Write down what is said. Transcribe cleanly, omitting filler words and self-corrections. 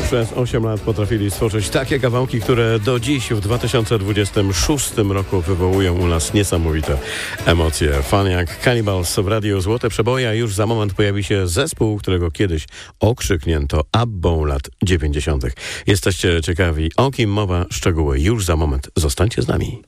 Przez 8 lat potrafili stworzyć takie kawałki, które do dziś w 2026 roku wywołują u nas niesamowite emocje. Fan jak Cannibals w radiu Złote Przeboje, a już za moment pojawi się zespół, którego kiedyś okrzyknięto Abbą lat 90. Jesteście ciekawi, o kim mowa? Szczegóły już za moment. Zostańcie z nami.